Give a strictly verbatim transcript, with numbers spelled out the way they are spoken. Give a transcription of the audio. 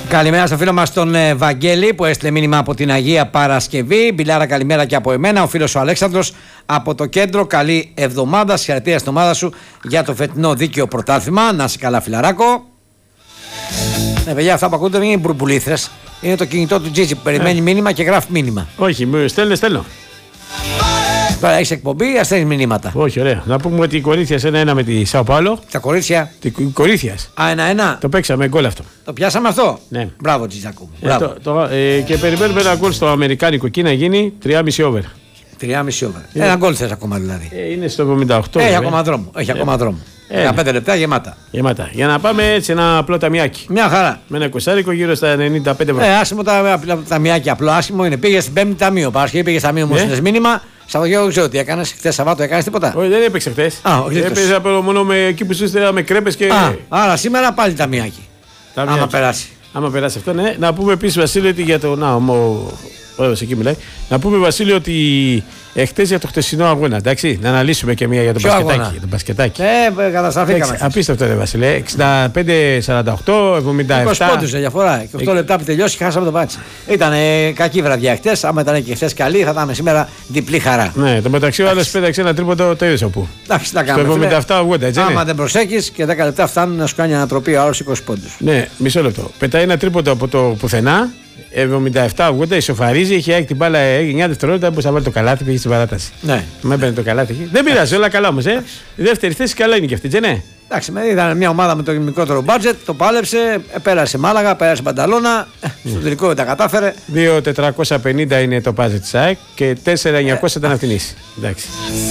Καλημέρα στο φίλο μας τον ε, Βαγγέλη που έστειλε μήνυμα από την Αγία Παρασκευή. Μπιλάρα, καλημέρα και από εμένα. Ο φίλος ο Αλέξανδρος από το κέντρο. Καλή εβδομάδα. Συγχαρητήρια στην ομάδα σου για το φετινό δίκαιο πρωτάθλημα. Να είσαι καλά, φιλαράκο. Ναι, παιδιά, αυτά που ακούτε δεν είναι μπουρμπουλήθρες. Είναι το κινητό του Τζίτζι που περιμένει ε. μήνυμα και γράφει μήνυμα. Όχι, στέλνε, στέλνω. Τώρα έχει εκπομπή, αστέλνει μηνύματα. Όχι, ωραία. Να πούμε ότι η Κορίνθια ένα-ένα με τη Σάο Πάολο. Τα κορίτσια. Τη Κορίνθια. Α, ένα-ένα. Το παίξαμε γκολ αυτό. Το πιάσαμε αυτό. Ναι. Μπράβο, Τζιτζάκου. Ε, το, το, ε, και περιμένουμε ένα γκολ στο αμερικάνικο εκεί να γίνει τρία κόμμα πέντε over. τρία κόμμα πέντε over. Ένα γκολ θες ακόμα δηλαδή. Ε, είναι στο εβδομήντα οκτώ. Έχει ακόμα δρόμο. Έχει ε, ακόμα δρόμο. Ε, δεκαπέντε λεπτά γεμάτα. Γεμάτα. Για να πάμε έτσι ένα απλό ταμιάκι. Μια χαρά. Με ένα κοσάρικο γύρω στα ενενήντα πέντε ευρώ. Ε, άσχημο τα ταμιάκι. Απλό άσχημο είναι. Πήγε στην Πέμπτη Ταμείο. Παρασκευή πήγε στα Ταμείο μου στείλε μήνυμα. Σαββατοκύριακο δεν ξέρω τι έκανε. Χθε Σαββάτο έκανε τίποτα. Όχι, δεν έπαιξε χθε. Έπαιζε μόνο με εκεί που είστε με κρέπε και. Α, άρα σήμερα πάλι ταμιάκι. Άμα περάσει. Άμα περάσει αυτό, ναι. Να πούμε επίση, Βασίλειο, ότι για το. Να, ο Ρόδος εκεί μιλάει. Να πούμε, Βασίλειο, ότι εχθές για το χτεσινό αγώνα, εντάξει. Να αναλύσουμε και μία για τον μπασκετάκι. Για τον μπασκετάκι. Ε, καταστραφήκαμε. Απίστευτο, ρε Βασίλειο. εξήντα πέντε σαράντα οκτώ, εβδομήντα επτά. είκοσι πόντους σε διαφορά. Και οκτώ λεπτά που τελειώσει, χάσαμε το μπάτσι. Ήταν ε, κακή βραδιά χτες. Άμα ήταν και χτες καλή, θα ήταν σήμερα διπλή χαρά. Ναι, το μεταξύ ο άλλος πέταξε ένα τρίποντο τέλειωσε όπου. Εντάξει, τα κάνουμε. Στο εβδομήντα επτά ογδόντα, έτσι. Άμα δεν προσέχεις και δέκα λεπτά φτάνουν να σου κάνει ανατροπή ο άλλος είκοσι πόντους. Ναι, μισό λεπτό. Πετάει ένα τρίποντο από το πουθενά. εβδομήντα επτά ογδόντα ισοφαρίζει, είχε άκτη την μπάλα εννιά δευτερόλεπτα που θα βάλει το καλάθι, πήγε στην παράταση. Ναι. Με έπαιρνε το καλάθι. Δεν πειράζει, όλα καλά όμως. Ε. Η δεύτερη θέση καλά είναι και αυτή, έτσι, ναι. Εντάξει, ήταν μια ομάδα με το μικρότερο μπάτζετ, το πάλεψε, πέρασε Μάλαγα, πέρασε Μπανταλώνα, στο τελικό δεν τα κατάφερε. δύο χιλιάδες τετρακόσια πενήντα είναι το μπάτζετ της ΑΕΚ και τέσσερα χιλιάδες εννιακόσια ήταν αυτήν. Εντάξει.